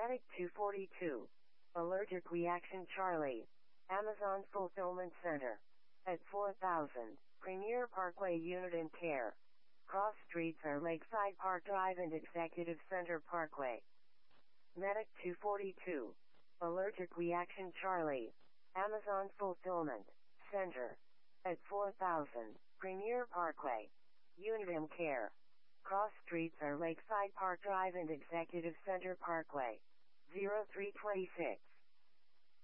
Medic 242. Allergic Reaction Charlie. Amazon Fulfillment Center. At 4000. Premier Parkway Unit and Care. Cross streets are Lakeside Park Drive and Executive Center Parkway. Medic 242. Allergic Reaction Charlie. Amazon Fulfillment Center. At 4000. Premier Parkway. Unit and Care. Cross streets are Lakeside Park Drive and Executive Center Parkway. 0326.